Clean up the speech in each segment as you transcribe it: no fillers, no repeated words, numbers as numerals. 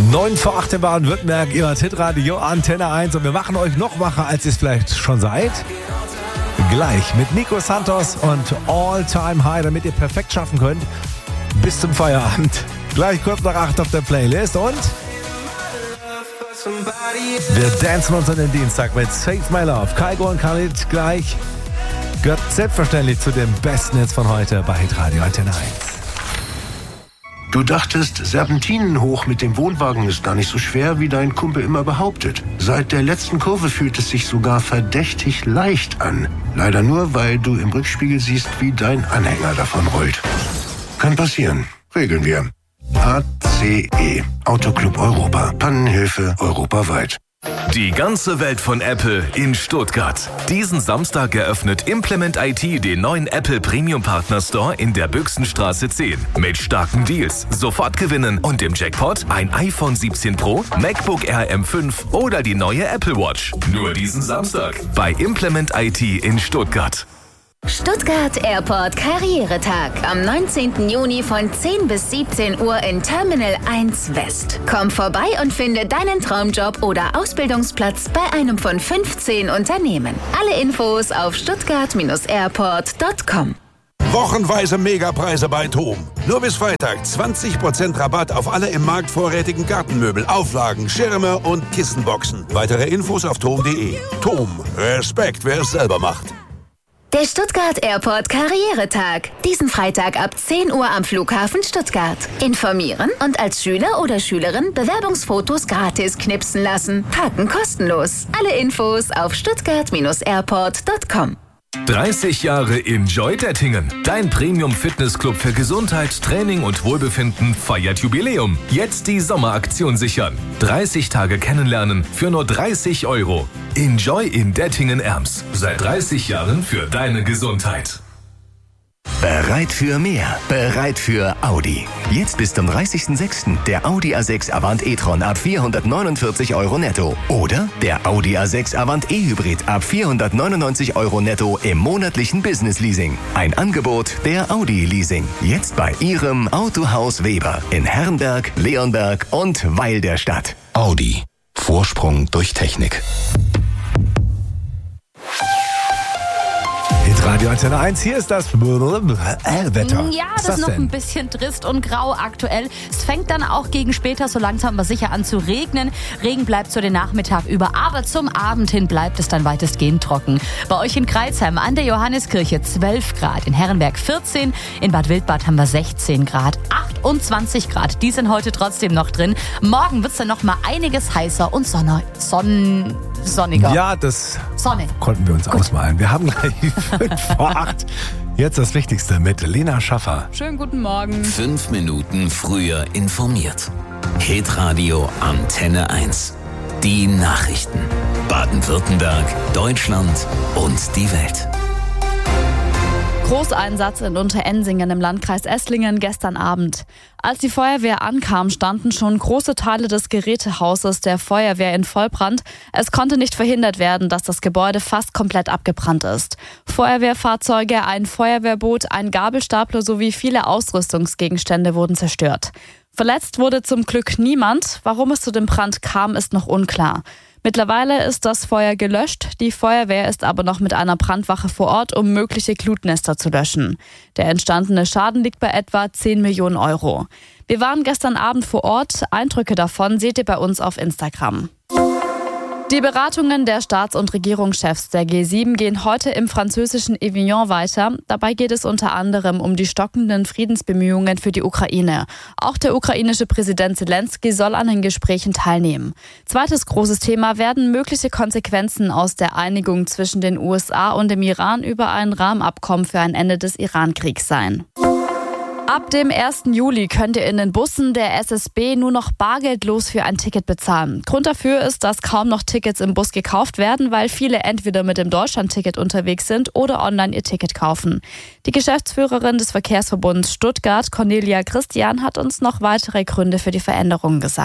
9:08 in Baden-Württemberg, ihr hört Hitradio Antenne 1 und wir machen euch noch wacher, als ihr es vielleicht schon seid. Gleich mit Nico Santos und All Time High, damit ihr perfekt schaffen könnt bis zum Feierabend. Gleich kurz nach 8 auf der Playlist und wir dancen uns an den Dienstag mit Save My Love. Kygo und Khalid gleich. Gehört selbstverständlich zu den besten Hits von heute bei Hitradio Antenne 1. Du dachtest, Serpentinen hoch mit dem Wohnwagen ist gar nicht so schwer, wie dein Kumpel immer behauptet. Seit der letzten Kurve fühlt es sich sogar verdächtig leicht an. Leider nur, weil du im Rückspiegel siehst, wie dein Anhänger davon rollt. Kann passieren. Regeln wir. ACE. Autoclub Europa. Pannenhilfe europaweit. Die ganze Welt von Apple in Stuttgart. Diesen Samstag eröffnet Implement IT den neuen Apple Premium Partner Store in der Büchsenstraße 10. Mit starken Deals, sofort gewinnen und im Jackpot ein iPhone 17 Pro, MacBook Air M5 oder die neue Apple Watch. Nur diesen Samstag bei Implement IT in Stuttgart. Stuttgart Airport Karrieretag am 19. Juni von 10 bis 17 Uhr in Terminal 1 West. Komm vorbei und finde deinen Traumjob oder Ausbildungsplatz bei einem von 15 Unternehmen. Alle Infos auf stuttgart-airport.com. Wochenweise Megapreise bei TOM. Nur bis Freitag 20% Rabatt auf alle im Markt vorrätigen Gartenmöbel, Auflagen, Schirme und Kissenboxen. Weitere Infos auf tom.de. TOM. Respekt, wer es selber macht. Der Stuttgart Airport Karrieretag. Diesen Freitag ab 10 Uhr am Flughafen Stuttgart. Informieren und als Schüler oder Schülerin Bewerbungsfotos gratis knipsen lassen. Parken kostenlos. Alle Infos auf stuttgart-airport.com. 30 Jahre Enjoy Dettingen. Dein Premium-Fitnessclub für Gesundheit, Training und Wohlbefinden feiert Jubiläum. Jetzt die Sommeraktion sichern. 30 Tage kennenlernen für nur 30 €. Enjoy in Dettingen-Erms. Seit 30 Jahren für deine Gesundheit. Bereit für mehr? Bereit für Audi. Jetzt bis zum 30.06. der Audi A6 Avant e-tron ab 449 € netto. Oder der Audi A6 Avant e-Hybrid ab 499 € netto im monatlichen Business-Leasing. Ein Angebot der Audi Leasing. Jetzt bei Ihrem Autohaus Weber in Herrenberg, Leonberg und Weil der Stadt. Audi. Vorsprung durch Technik. Radio Antenne 1, hier ist das Wetter. Ja, das ist noch ein bisschen trist und grau aktuell. Es fängt dann auch gegen später so langsam aber sicher an zu regnen. Regen bleibt so den Nachmittag über, aber zum Abend hin bleibt es dann weitestgehend trocken. Bei euch in Crailsheim an der Johanneskirche 12 Grad, in Herrenberg 14, in Bad Wildbad haben wir 16 Grad, 28 Grad, die sind heute trotzdem noch drin. Morgen wird es dann noch mal einiges heißer und sonniger. Ja, das Sonne. Konnten wir uns ausmalen. Wir haben gleich 5:08. Jetzt das Wichtigste mit Lena Schaffer. Schönen guten Morgen. 5 Minuten früher informiert. Hitradio Antenne 1. Die Nachrichten. Baden-Württemberg, Deutschland und die Welt. Großeinsatz in Unterensingen im Landkreis Esslingen gestern Abend. Als die Feuerwehr ankam, standen schon große Teile des Gerätehauses der Feuerwehr in Vollbrand. Es konnte nicht verhindert werden, dass das Gebäude fast komplett abgebrannt ist. Feuerwehrfahrzeuge, ein Feuerwehrboot, ein Gabelstapler sowie viele Ausrüstungsgegenstände wurden zerstört. Verletzt wurde zum Glück niemand. Warum es zu dem Brand kam, ist noch unklar. Mittlerweile ist das Feuer gelöscht. Die Feuerwehr ist aber noch mit einer Brandwache vor Ort, um mögliche Glutnester zu löschen. Der entstandene Schaden liegt bei etwa 10 Millionen €. Wir waren gestern Abend vor Ort. Eindrücke davon seht ihr bei uns auf Instagram. Die Beratungen der Staats- und Regierungschefs der G7 gehen heute im französischen Avignon weiter. Dabei geht es unter anderem um die stockenden Friedensbemühungen für die Ukraine. Auch der ukrainische Präsident Zelensky soll an den Gesprächen teilnehmen. Zweites großes Thema werden mögliche Konsequenzen aus der Einigung zwischen den USA und dem Iran über ein Rahmenabkommen für ein Ende des Iran-Kriegs sein. Ab dem 1. Juli könnt ihr in den Bussen der SSB nur noch bargeldlos für ein Ticket bezahlen. Grund dafür ist, dass kaum noch Tickets im Bus gekauft werden, weil viele entweder mit dem Deutschland-Ticket unterwegs sind oder online ihr Ticket kaufen. Die Geschäftsführerin des Verkehrsverbunds Stuttgart, Cornelia Christian, hat uns noch weitere Gründe für die Veränderungen gesagt.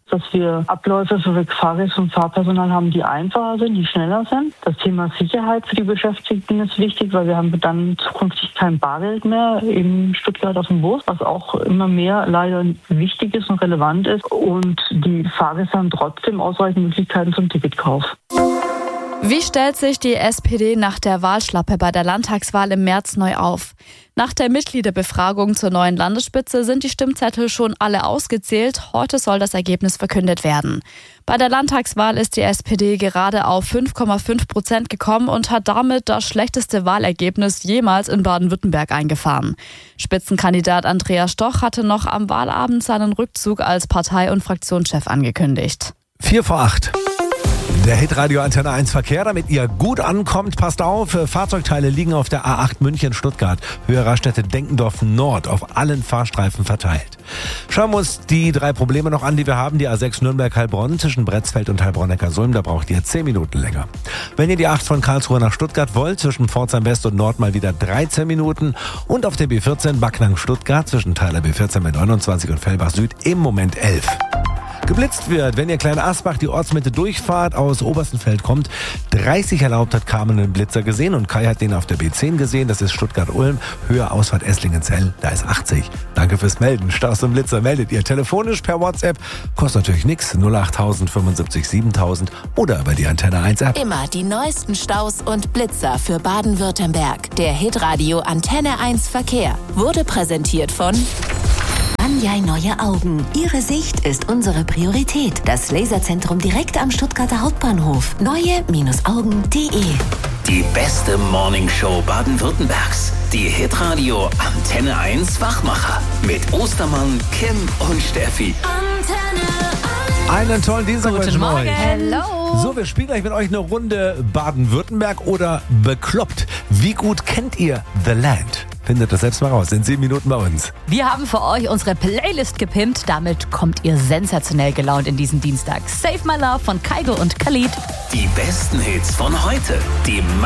dass wir Abläufe für Fahrgäste und Fahrpersonal haben, die einfacher sind, die schneller sind. Das Thema Sicherheit für die Beschäftigten ist wichtig, weil wir haben dann zukünftig kein Bargeld mehr in Stuttgart auf dem Bus, was auch immer mehr leider wichtig ist und relevant ist. Und die Fahrgäste haben trotzdem ausreichend Möglichkeiten zum Ticketkauf. Wie stellt sich die SPD nach der Wahlschlappe bei der Landtagswahl im März neu auf? Nach der Mitgliederbefragung zur neuen Landesspitze sind die Stimmzettel schon alle ausgezählt. Heute soll das Ergebnis verkündet werden. Bei der Landtagswahl ist die SPD gerade auf 5,5% gekommen und hat damit das schlechteste Wahlergebnis jemals in Baden-Württemberg eingefahren. Spitzenkandidat Andreas Stoch hatte noch am Wahlabend seinen Rückzug als Partei- und Fraktionschef angekündigt. 7:45. Der Hitradio Antenne 1 Verkehr, damit ihr gut ankommt, passt auf, Fahrzeugteile liegen auf der A8 München-Stuttgart, Höherraststätte Denkendorf Nord, auf allen Fahrstreifen verteilt. Schauen wir uns die 3 Probleme noch an, die wir haben. Die A6 Nürnberg-Heilbronn zwischen Bretzfeld und Heilbronn-Neckarsulm, da braucht ihr 10 Minuten länger. Wenn ihr die 8 von Karlsruhe nach Stuttgart wollt, zwischen Pforzheim West und Nord mal wieder 13 Minuten. Und auf der B14 Backnang-Stuttgart zwischen Teiler B14 mit 29 und Fellbach Süd im Moment 11. Geblitzt wird, wenn ihr Kleine Asbach die Ortsmitte Durchfahrt aus Oberstenfeld kommt. 30 erlaubt hat Carmen einen Blitzer gesehen und Kai hat den auf der B10 gesehen. Das ist Stuttgart-Ulm, Höhe Ausfahrt Esslingen-Zell, da ist 80. Danke fürs Melden. Staus und Blitzer meldet ihr telefonisch per WhatsApp. Kostet natürlich nichts. 08000 75 7000 oder über die Antenne 1 App. Immer die neuesten Staus und Blitzer für Baden-Württemberg. Der Hitradio Antenne 1 Verkehr wurde präsentiert von Anjay Neue Augen. Ihre Sicht ist unsere Priorität. Das Laserzentrum direkt am Stuttgarter Hauptbahnhof. Neue-Augen.de. Die beste Morningshow Baden-Württembergs. Die Hitradio Antenne 1 Wachmacher. Mit Ostermann, Kim und Steffi. Einen tollen Dienstag wünschen wir euch. Hello. So, wir spielen gleich mit euch eine Runde Baden-Württemberg oder Bekloppt. Wie gut kennt ihr The Land? Findet das selbst mal raus, in 7 Minuten bei uns. Wir haben für euch unsere Playlist gepimpt. Damit kommt ihr sensationell gelaunt in diesen Dienstag. Save My Love von Kygo und Khalid. Die besten Hits von heute. Die